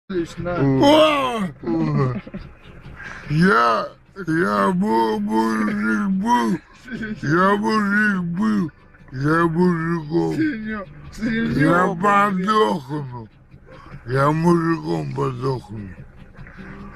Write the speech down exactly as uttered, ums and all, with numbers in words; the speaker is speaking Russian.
Лично. О! Я, я был мужик был, я мужик был, я мужиком, Синё- я синё, подохну, я мужиком подохну.